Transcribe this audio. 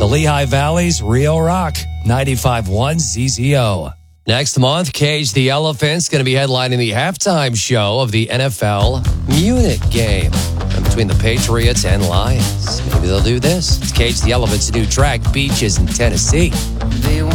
The Lehigh Valley's Rio Rock, 95.1 ZZO. Next month, Cage the Elephant's going to be headlining the halftime show of the NFL Munich game between the Patriots and Lions. Maybe they'll do this. It's Cage the Elephant's new track, Beaches in Tennessee.